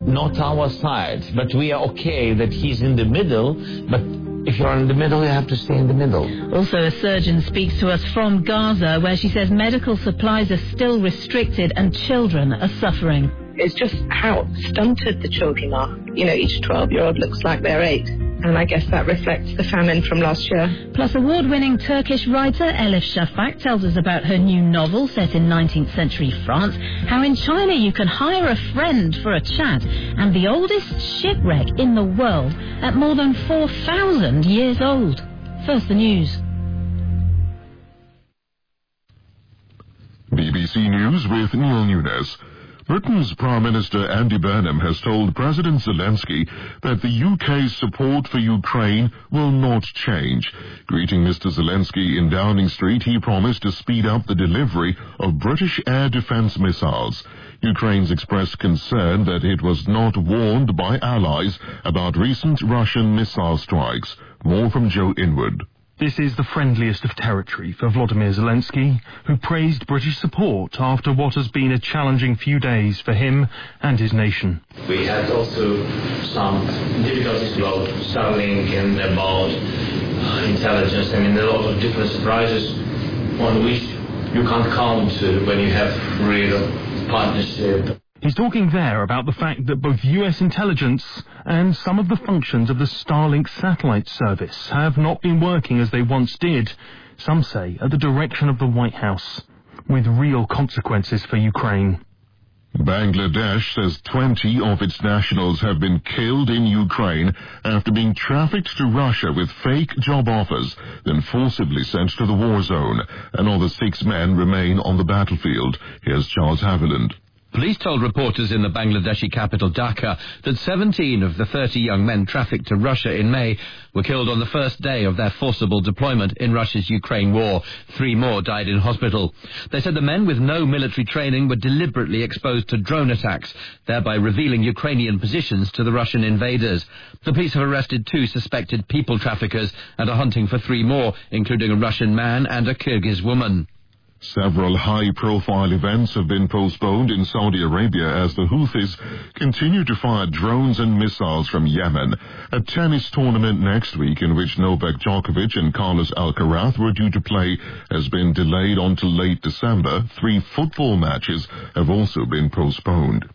not our side, but we are okay that he's in the middle, but if you're in the middle, you have to stay in the middle. Also, a surgeon speaks to us from Gaza, where she says medical supplies are still restricted and children are suffering. It's just how stunted the children are. You know, each 12-year-old looks like they're 8. And I guess that reflects the famine from last year. Plus, award-winning Turkish writer Elif Shafak tells us about her new novel set in 19th century France, how in China you can hire a friend for a chat, and the oldest shipwreck in the world at more than 4,000 years old. First, the news. BBC News with Neil Nunes. Britain's Prime Minister Andy Burnham has told President Zelensky that the UK's support for Ukraine will not change. Greeting Mr. Zelensky in Downing Street, he promised to speed up the delivery of British air defence missiles. Ukraine's expressed concern that it was not warned by allies about recent Russian missile strikes. More from Joe Inwood. This is the friendliest of territory for Volodymyr Zelensky, who praised British support after what has been a challenging few days for him and his nation. We had also some difficulties about Starlink and about intelligence. I mean, a lot of different surprises on which you can't count when you have real partnership. He's talking there about the fact that both US intelligence and some of the functions of the Starlink satellite service have not been working as they once did, some say at the direction of the White House, with real consequences for Ukraine. Bangladesh says 20 of its nationals have been killed in Ukraine after being trafficked to Russia with fake job offers, then forcibly sent to the war zone. Another 6 men remain on the battlefield. Here's Charles Haviland. Police told reporters in the Bangladeshi capital Dhaka that 17 of the 30 young men trafficked to Russia in May were killed on the first day of their forcible deployment in Russia's Ukraine war. 3 more died in hospital. They said the men with no military training were deliberately exposed to drone attacks, thereby revealing Ukrainian positions to the Russian invaders. The police have arrested 2 suspected people traffickers and are hunting for 3 more, including a Russian man and a Kyrgyz woman. Several high-profile events have been postponed in Saudi Arabia as the Houthis continue to fire drones and missiles from Yemen. A tennis tournament next week in which Novak Djokovic and Carlos Alcaraz were due to play has been delayed until late December. 3 football matches have also been postponed.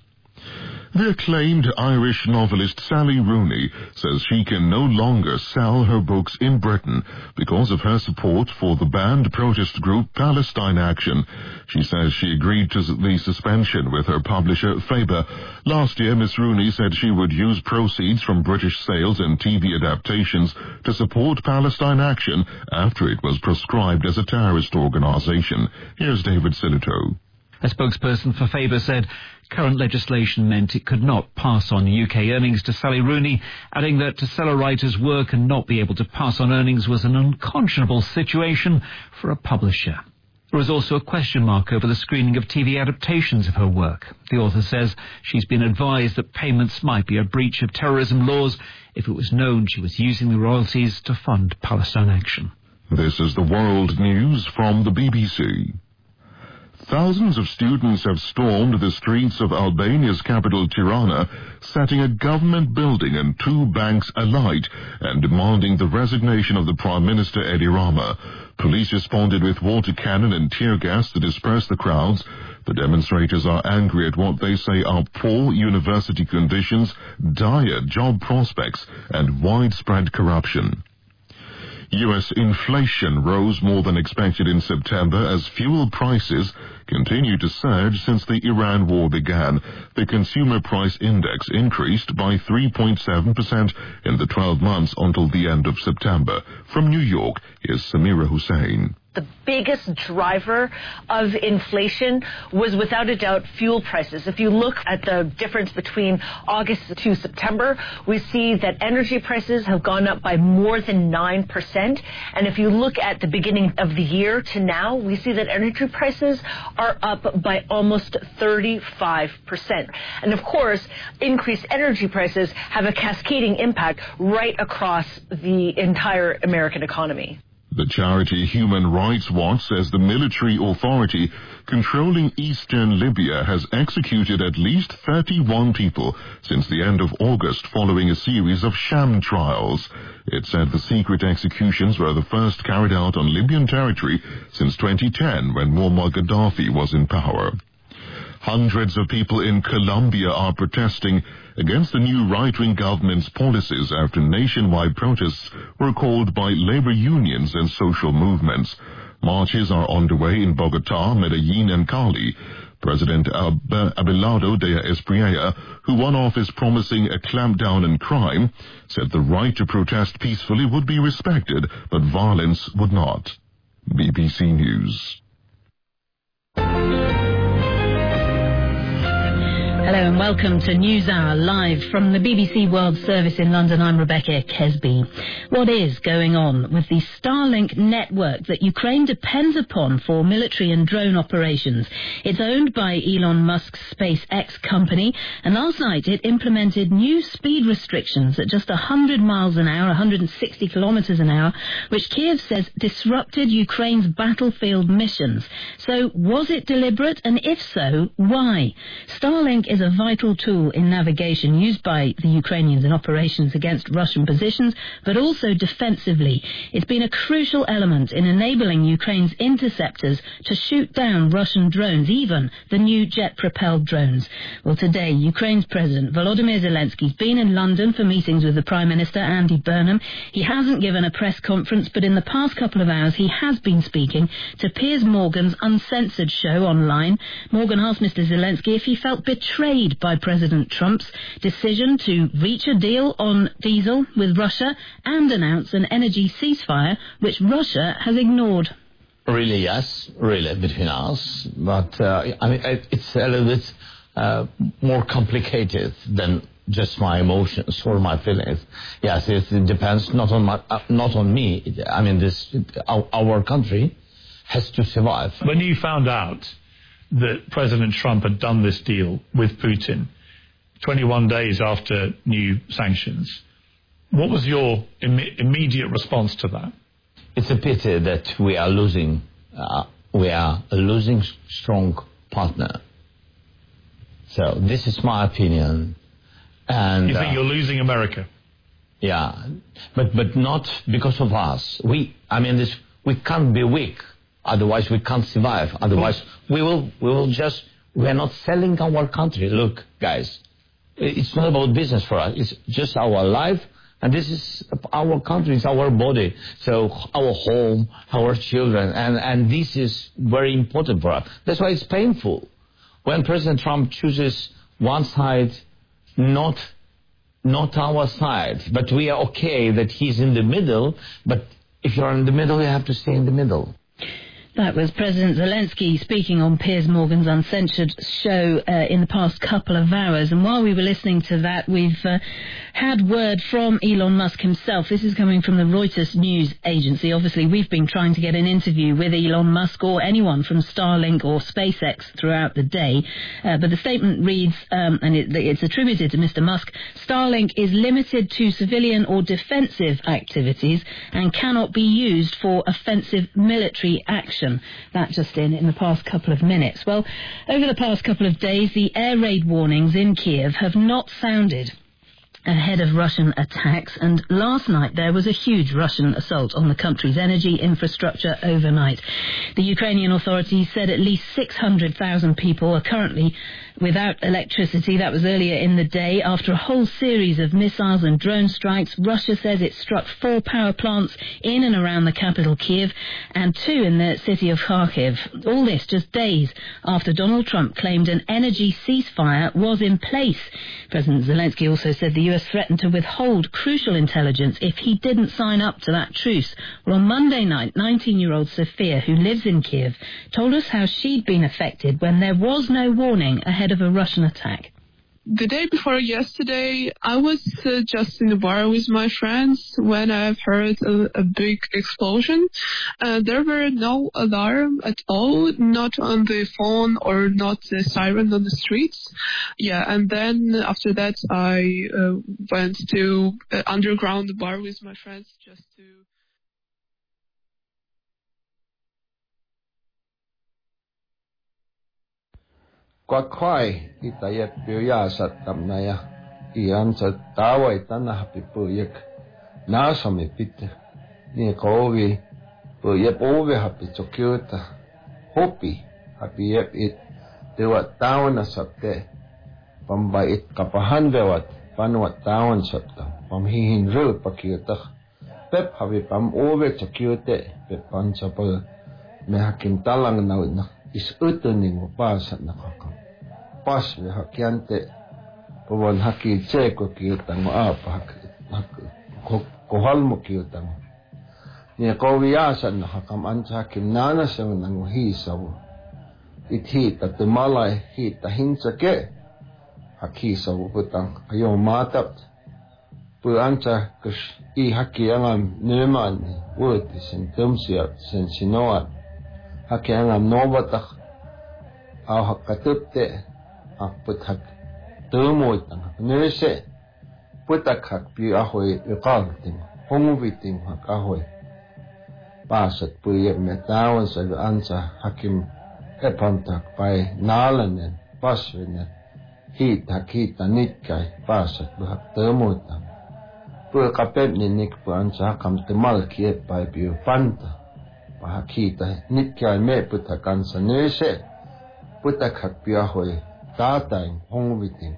The acclaimed Irish novelist Sally Rooney says she can no longer sell her books in Britain because of her support for the banned protest group Palestine Action. She says she agreed to the suspension with her publisher Faber. Last year, Miss Rooney said she would use proceeds from British sales and TV adaptations to support Palestine Action after it was proscribed as a terrorist organisation. Here's David Silito. A spokesperson for Faber said current legislation meant it could not pass on UK earnings to Sally Rooney, adding that to sell a writer's work and not be able to pass on earnings was an unconscionable situation for a publisher. There was also a question mark over the screening of TV adaptations of her work. The author says she's been advised that payments might be a breach of terrorism laws if it was known she was using the royalties to fund Palestine Action. This is the world news from the BBC. Thousands of students have stormed the streets of Albania's capital Tirana, setting a government building and 2 banks alight and demanding the resignation of the Prime Minister Edi Rama. Police responded with water cannon and tear gas to disperse the crowds. The demonstrators are angry at what they say are poor university conditions, dire job prospects, and widespread corruption. U.S. inflation rose more than expected in September as fuel prices continue to surge since the Iran war began. The consumer price index increased by 3.7% in the 12 months until the end of September. From New York, here's Samira Hussain. The biggest driver of inflation was without a doubt fuel prices. If you look at the difference between August to September, we see that energy prices have gone up by more than 9%. And if you look at the beginning of the year to now, we see that energy prices are up by almost 35%. And of course, increased energy prices have a cascading impact right across the entire American economy. The charity Human Rights Watch says the military authority controlling eastern Libya has executed at least 31 people since the end of August following a series of sham trials. It said the secret executions were the first carried out on Libyan territory since 2010 when Muammar Gaddafi was in power. Hundreds of people in Colombia are protesting against the new right-wing government's policies after nationwide protests were called by labor unions and social movements. Marches are underway in Bogota, Medellin, and Cali. President Abelardo de Espriella, who won office promising a clampdown on crime, said the right to protest peacefully would be respected, but violence would not. BBC News. Hello and welcome to NewsHour, live from the BBC World Service in London. I'm Rebecca Kesby. What is going on with the Starlink network that Ukraine depends upon for military and drone operations? It's owned by Elon Musk's SpaceX company, and last night it implemented new speed restrictions at just 100 miles an hour, 160 kilometers an hour, which Kiev says disrupted Ukraine's battlefield missions. So was it deliberate, and if so, why? Starlink is a vital tool in navigation used by the Ukrainians in operations against Russian positions, but also defensively. It's been a crucial element in enabling Ukraine's interceptors to shoot down Russian drones, even the new jet-propelled drones. Well, today, Ukraine's President Volodymyr Zelensky's been in London for meetings with the Prime Minister, Andy Burnham. He hasn't given a press conference, but in the past couple of hours, he has been speaking to Piers Morgan's Uncensored show online. Morgan asked Mr. Zelensky if he felt betrayed by President Trump's decision to reach a deal on diesel with Russia and announce an energy ceasefire, which Russia has ignored. Really, yes, really, between us. But, it's a little bit more complicated than just my emotions or my feelings. Yes, it depends not on me. Our country has to survive. When you found out that President Trump had done this deal with Putin 21 days after new sanctions, what was your immediate response to that? It's a pity that we are losing. We are a losing strong partner. So this is my opinion. And you think you're losing America? Yeah, but not because of us. We can't be weak. Otherwise, we can't survive. Otherwise, we are not selling our country. Look, guys, it's not about business for us. It's just our life, and this is our country, it's our body. So our home, our children, and this is very important for us. That's why it's painful when President Trump chooses one side, not our side. But we are okay that he's in the middle. But if you're in the middle, you have to stay in the middle. That was President Zelensky speaking on Piers Morgan's Uncensored show in the past couple of hours. And while we were listening to that, we've had word from Elon Musk himself. This is coming from the Reuters news agency. Obviously, we've been trying to get an interview with Elon Musk or anyone from Starlink or SpaceX throughout the day. But the statement reads, and it's attributed to Mr. Musk, Starlink is limited to civilian or defensive activities and cannot be used for offensive military action. That just in the past couple of minutes. Well, over the past couple of days, the air raid warnings in Kiev have not sounded ahead of Russian attacks, and last night there was a huge Russian assault on the country's energy infrastructure overnight. The Ukrainian authorities said at least 600,000 people are currently without electricity. That was earlier in the day. After a whole series of missiles and drone strikes, Russia says it struck 4 power plants in and around the capital Kiev and 2 in the city of Kharkiv. All this just days after Donald Trump claimed an energy ceasefire was in place. President Zelensky also said the US threatened to withhold crucial intelligence if he didn't sign up to that truce. Well, on Monday night, 19-year-old Sofia, who lives in Kiev, told us how she'd been affected when there was no warning ahead of a Russian attack. The day before yesterday, I was just in the bar with my friends when I've heard a big explosion. There were no alarm at all, not on the phone or not the siren on the streets. Yeah, and then after that, I went to underground bar with my friends just to... Kwa kwai itayet piuya sat tamnaya iyan sa taway tanah pipuyek nasa mi pite ni kowi puyep ove hapi chokyuta hopi hapi yep it dewat tawon na sapte pambait kapahan dewat panwat tawon sapta pamhihin ru pakyuta pep hapi pam ove chokyute pep pancha pa me hakim talang na is utuning upasa na kakam pas me hakyante pawon haki cheko kyutang apa kohal mo kyutang ni kowiyasan na hakam ancha hakim nana sa nang hisaw ithi tatumalay hita hinsake hakisaw putang ayo matap pu ancha kus I haki angam numan word sen tumsiat sen sinoat haki angam nobatak au hakatupte put hak tumoy tang nese putak hak pi ahoy iqalting hongubiting hak ahoy pasat puye metawan sa ansa hakim epantak pai nalanen paswenen hit hakita nitkay pasat buhak tumoy tang pu kapep ninik pu ansa kam temal kiet pai pi panta pahakita nitkay me putak ansa nese putak hak pi ahoy tatay hongubiting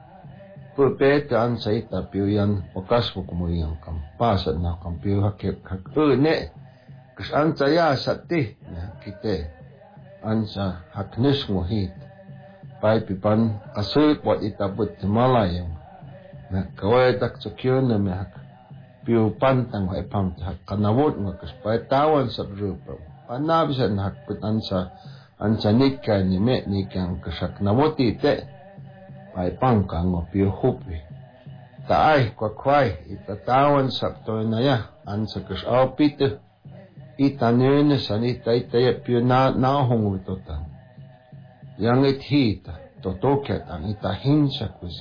pu pete ansa ita piuyan okaswo kumuyang kam pasat na kam piu hakip hak ne kus ansa ya sati na kite ansa haknis mo hit pai pipan kasut wat itabut malayang na kawai tak sukyon na me hak piu pantang wa ipam hak kanawot mo kus pai tawan sa grupo panabisan hak put ansa nikka ni me nikang kusak nawoti te pai pangkang o piu hupi taay kwakwai itatawan sakto na ya ansa kus au pitu itanene san itay piu nahong witotan yang ithita totoket ang itahinsa kus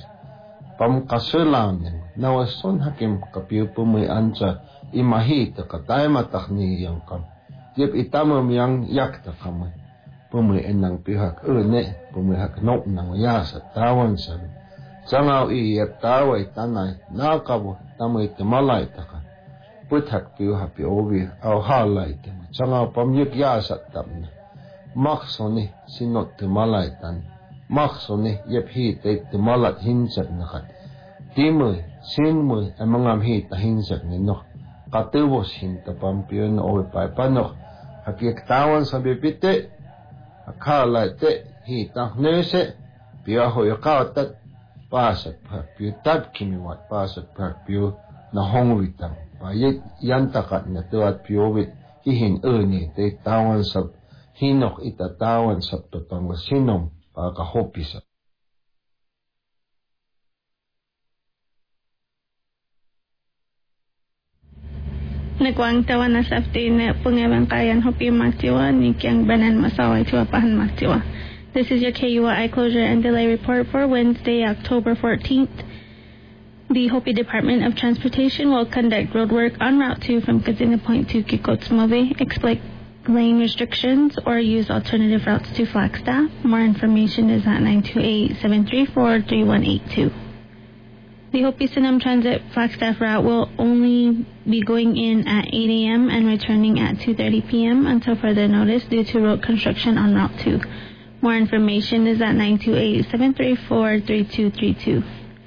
pamkasulanin nawason hakim kapiu pumay ansa imahita katay matakni yang kam yep itamam yang yakta kamay pumay enang pihak ne pumay hak nok nang yasa tawan sabi sangaw iyep taway tanay nakabo tamay timalay taka puthak piu hapi obi au halay tema sangaw pamyuk yasa tamna maksoni sinot timalay tan maksoni yep hitay timalat hinsak nakat timoy sinmoy amangam hita hinsak ninok katubos hinta pampiyo na obi pay panok hakik tawan sabi pite akala te hita nese piu hoy kautat pasat par piu tat kimiwat pasat par piu na hongwitang payet yantakat na tuat piu wit hihin ni te tawan sab hinok itatawan sab totong sinom pakahopisa Nagwang tawa na safety na pungewang kayan hopi matiwa ni kiyang banan masaway tiwapahan matiwa. This is your KUI closure and delay report for Wednesday, October 14th. The Hopi Department of Transportation will conduct roadwork on Route 2 from Kazinga Point to Kikotsmove, explain lane restrictions, or use alternative routes to Flagstaff. More information is at 928-734-3182. The Hopi Sinam Transit Flagstaff route will only be going in at 8 a.m. and returning at 2:30 p.m. until further notice due to road construction on Route 2. More information is at 928-734-3232.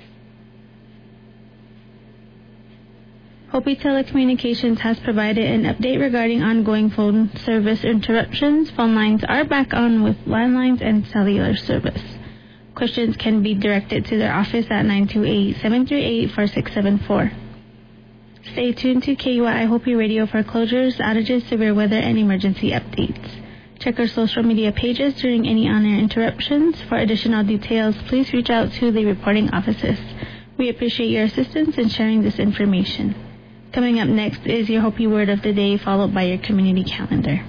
Hopi Telecommunications has provided an update regarding ongoing phone service interruptions. Phone lines are back on with landlines and cellular service. Questions can be directed to their office at 928-738-4674. Stay tuned to KUI Hopi Radio for closures, outages, severe weather, and emergency updates. Check our social media pages during any on-air interruptions. For additional details, please reach out to the reporting offices. We appreciate your assistance in sharing this information. Coming up next is your Hopi Word of the Day, followed by your community calendar.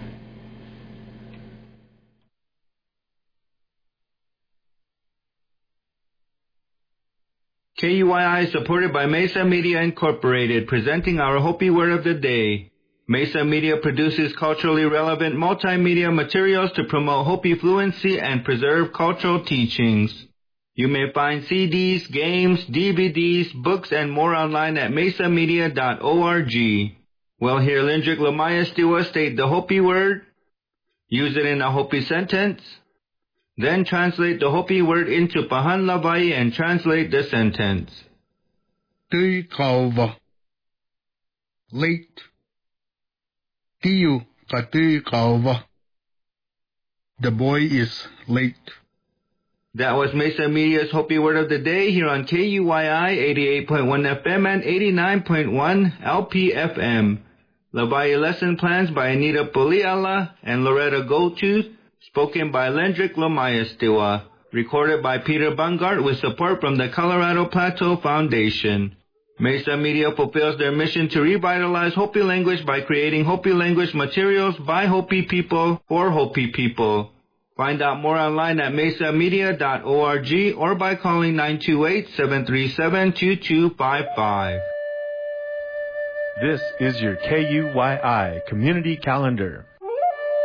KUII is supported by Mesa Media Incorporated, presenting our Hopi Word of the Day. Mesa Media produces culturally relevant multimedia materials to promote Hopi fluency and preserve cultural teachings. You may find CDs, games, DVDs, books, and more online at mesamedia.org. We'll hear Lindrick Lamaya Stiwa state the Hopi word, use it in a Hopi sentence, then translate the Hopi word into Pahan Lavai and translate the sentence. Tui kauva. Late. Tiu katui kauva. The boy is late. That was Mesa Media's Hopi Word of the Day here on KUYI 88.1 FM and 89.1 LPFM. Lavai lesson plans by Anita Puliala and Loretta Goldtooth, spoken by Lendrick Lamaya Stiwa, recorded by Peter Bungart with support from the Colorado Plateau Foundation. Mesa Media fulfills their mission to revitalize Hopi language by creating Hopi language materials by Hopi people for Hopi people. Find out more online at mesamedia.org or by calling 928-737-2255. This is your KUYI Community Calendar.